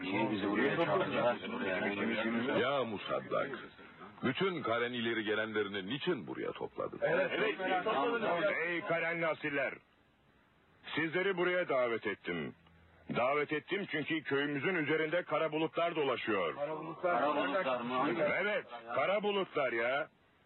bizi buraya çağırdılar. Ya Musaddak, bütün Karen ileri gelenlerini niçin buraya topladın? Evet. Ey Karenli asiller! Sizleri buraya davet ettim. Davet ettim çünkü köyümüzün üzerinde kara bulutlar dolaşıyor. Kara bulutlar mı? Evet, kara bulutlar ya.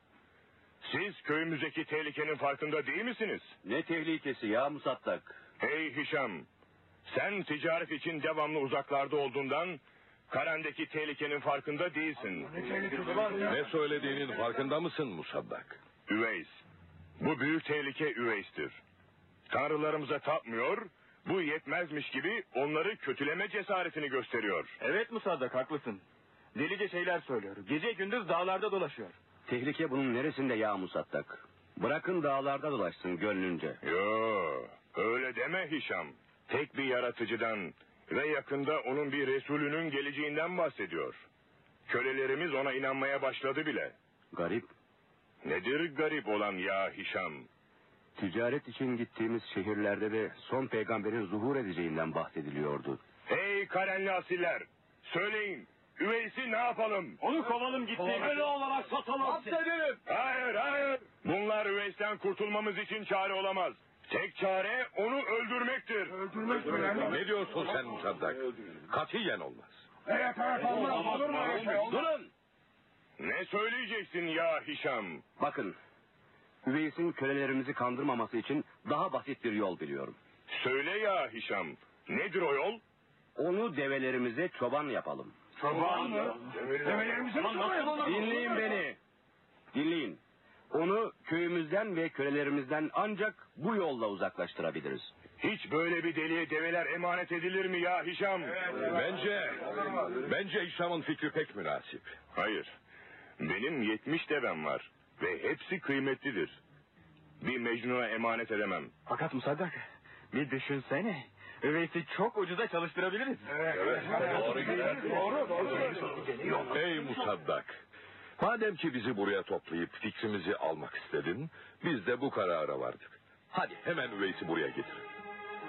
Siz köyümüzdeki tehlikenin farkında değil misiniz? Ne tehlikesi ya Musaddak? Hey Hişam, sen ticaret için devamlı uzaklarda olduğundan Karen'deki tehlikenin farkında değilsin. Ne söylediğinin farkında mısın Musaddak? Üveys, bu büyük tehlike Üveys'tir. Tanrılarımıza tapmıyor, bu yetmezmiş gibi onları kötüleme cesaretini gösteriyor. Evet Musaddak, haklısın. Delice şeyler söylüyor. Gece gündüz dağlarda dolaşıyor. Tehlike bunun neresinde ya Musaddak? Bırakın dağlarda dolaşsın gönlünce. Yo, öyle deme Hişam. Tek bir yaratıcıdan ve yakında onun bir Resulünün geleceğinden bahsediyor. Kölelerimiz ona inanmaya başladı bile. Garip. Nedir garip olan ya Hişam? Ticaret için gittiğimiz şehirlerde de son peygamberin zuhur edeceğinden bahsediliyordu. Hey Karenli asiller, söyleyin, Üveys'i ne yapalım? Onu kovalım gitti. Böyle olarak satalım. Hapsedelim. Hayır. Bunlar Üveys'ten kurtulmamız için çare olamaz. Tek çare onu öldürmektir. Ne diyorsun sen Musaddak? Katiyen olmaz. Evet olmaz. Olur mu öyle şey? Durun. Ne söyleyeceksin ya Hişam? Bakın, Üveys'in kölelerimizi kandırmaması için daha basit bir yol biliyorum. Söyle ya Hişam, nedir o yol? Onu develerimize çoban yapalım. Çoban mı? Develerimize çoban yapalım. Dinleyin beni. Dinleyin. Onu köyümüzden ve kölelerimizden ancak bu yolla uzaklaştırabiliriz. Hiç böyle bir deliye develer emanet edilir mi ya Hişam? Bence Hişam'ın fikri pek münasip. Hayır. Benim 70 devem var ve hepsi kıymetlidir. Bir Mecnun'a emanet edemem. Fakat Musaddak, bir düşünsene. Üveys'i çok ucuza çalıştırabiliriz. Evet. Doğru. Ey Musaddak, madem ki bizi buraya toplayıp fikrimizi almak istedin, biz de bu karara vardık. Hadi hemen Üveys'i buraya getir.